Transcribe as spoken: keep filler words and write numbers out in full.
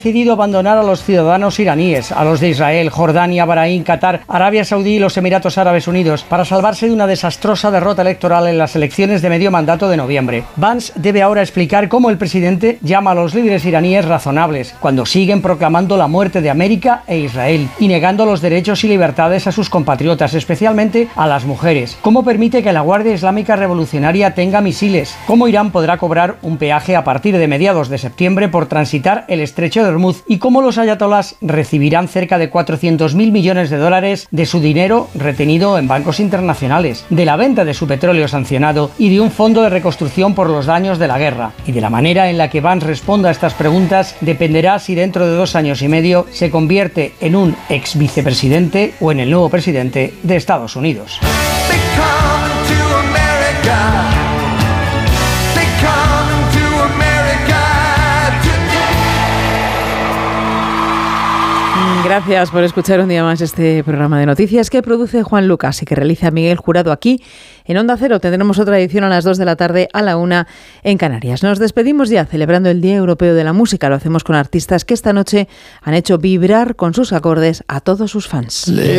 decidido abandonar a los ciudadanos iraníes, a los de Israel, Jordania, Bahrein, Qatar, Arabia Saudí y los Emiratos Árabes Unidos, para salvarse de una desastrosa derrota electoral en las elecciones de medio mandato de noviembre. Vance debe ahora explicar cómo el presidente llama a los líderes iraníes razonables, cuando siguen proclamando la muerte de América e Israel, y negando los derechos y libertades a sus compatriotas, especialmente a las mujeres. Cómo permite que la Guardia Islámica Revolucionaria tenga misiles. Cómo Irán podrá cobrar un peaje a partir de mediados de septiembre por transitar el estrecho de Hormuz, y cómo los ayatolás recibirán cerca de cuatrocientos mil millones de dólares de su dinero retenido en bancos internacionales, de la venta de su petróleo sancionado y de un fondo de reconstrucción por los daños de la guerra. Y de la manera en la que Vance responda a estas preguntas dependerá si dentro de dos años y medio se convierte en un ex vicepresidente o en el nuevo presidente de Estados Unidos. Gracias por escuchar un día más este programa de noticias que produce Juan Lucas y que realiza Miguel Jurado aquí en Onda Cero. Tendremos otra edición a las dos de la tarde, a la una en Canarias. Nos despedimos ya celebrando el Día Europeo de la Música. Lo hacemos con artistas que esta noche han hecho vibrar con sus acordes a todos sus fans.